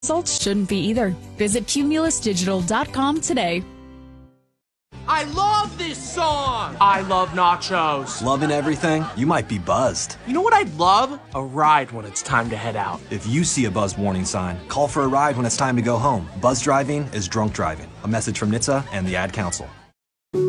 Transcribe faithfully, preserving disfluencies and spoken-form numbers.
Results shouldn't be either. Visit cumulus digital dot com today. I love this song! I love nachos. Loving everything? You might be buzzed. You know what I'd love? A ride when it's time to head out. If you see a buzz warning sign, call for a ride when it's time to go home. Buzz driving is drunk driving. A message from N H T S A and the Ad Council.